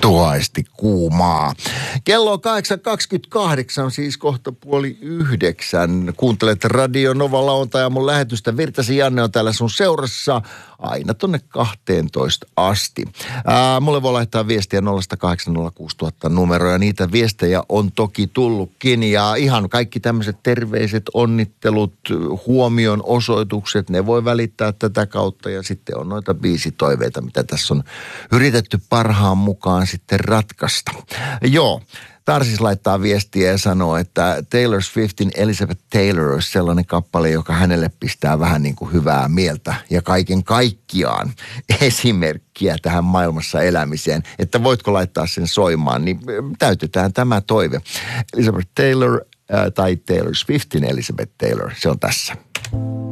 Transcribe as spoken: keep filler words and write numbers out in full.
tuhaisesti kuumaa. Kello on kahdeksan kaksikymmentäkahdeksan, siis kohta puoli yhdeksän. Kuuntelet Radio Nova lauantai mun lähetystä. Virtasen Janne on täällä sun seurassa aina tonne kahteentoista asti. Ää, mulle voi laittaa viestiä nolla kahdeksan nolla kuusi nolla nolla nolla numeroja. Niitä viestejä on toki tullutkin ja ihan kaikki tämmöiset terveiset, onnittelut, huomion osoitukset, ne voi välittää tätä kautta ja sitten on noita biisitoiveita, mitä tässä on yritetty parhaan mukaan sitten ratkaista. Joo. Tarsis laittaa viestiä ja sanoo, että Taylor Swiftin Elizabeth Taylor olisi sellainen kappale, joka hänelle pistää vähän niin kuin hyvää mieltä ja kaiken kaikkiaan esimerkkiä tähän maailmassa elämiseen, että voitko laittaa sen soimaan, niin täytetään tämä toive. Elizabeth Taylor äh, tai Taylor Swiftin Elizabeth Taylor, se on tässä.